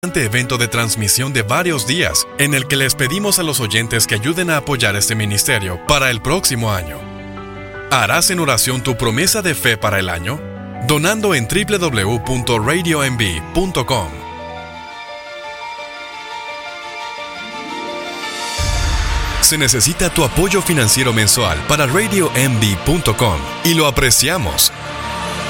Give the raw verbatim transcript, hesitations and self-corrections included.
evento de transmisión de varios días, en el que les pedimos a los oyentes que ayuden a apoyar este ministerio para el próximo año. ¿Harás en oración tu promesa de fe para el año? Donando en doble u doble u doble u punto radio m b punto com. Se necesita tu apoyo financiero mensual para radio m b punto com y lo apreciamos.